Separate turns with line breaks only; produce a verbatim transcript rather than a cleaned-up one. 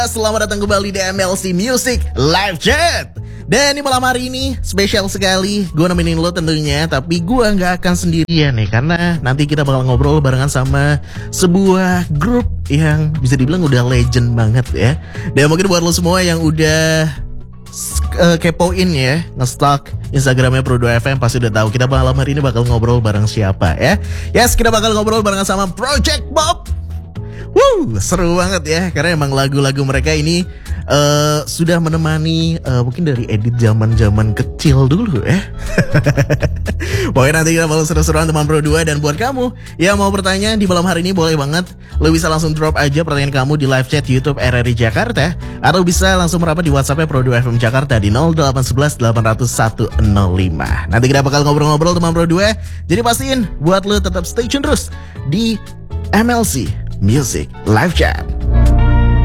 Selamat datang kembali di M L C Music Live Chat. Dan di malam hari ini spesial sekali, gue nemenin lo tentunya. Tapi gue gak akan sendirian nih, karena nanti kita bakal ngobrol barengan sama sebuah grup yang bisa dibilang udah legend banget ya. Dan mungkin buat lo semua yang udah uh, kepoin ya, nge-stalk Instagramnya Pro dua F M, pasti udah tahu kita malam hari ini bakal ngobrol bareng siapa ya. Yes, kita bakal ngobrol barengan sama Project Bob. Wuh, seru banget ya, karena emang lagu-lagu mereka ini uh, sudah menemani uh, mungkin dari edit zaman-zaman kecil dulu ya. Pokoknya nanti kita bakal seru-seruan teman Pro dua. Dan buat kamu yang mau bertanya di malam hari ini, boleh banget lo bisa langsung drop aja pertanyaan kamu di live chat YouTube R R I Jakarta, atau bisa langsung merapat di WhatsAppnya Pro dua F M Jakarta di nol delapan satu satu delapan nol nol satu nol lima. Nanti kita bakal ngobrol-ngobrol teman Pro dua. Jadi pastiin buat lo tetap stay tune terus di M L C Music Live Chat.